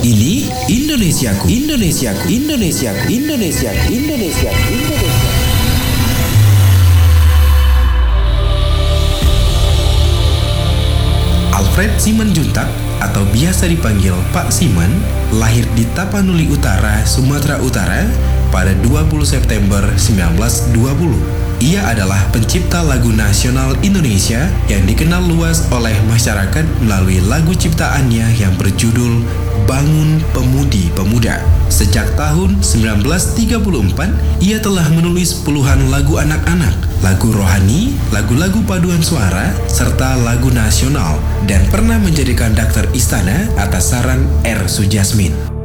Ini Indonesiaku, Indonesiaku, Indonesiaku, Indonesiaku, Indonesiaku, Indonesia. Alfred Simanjuntak atau biasa dipanggil Pak Siman, lahir di Tapanuli Utara, Sumatera Utara pada 20 September 1920. Ia adalah pencipta lagu nasional Indonesia yang dikenal luas oleh masyarakat melalui lagu ciptaannya yang berjudul Bangun Pemudi Pemuda. Sejak tahun 1934, ia telah menulis puluhan lagu anak-anak, lagu rohani, lagu-lagu paduan suara, serta lagu nasional, dan pernah menjadi konduktor istana atas saran R. Sujasmin.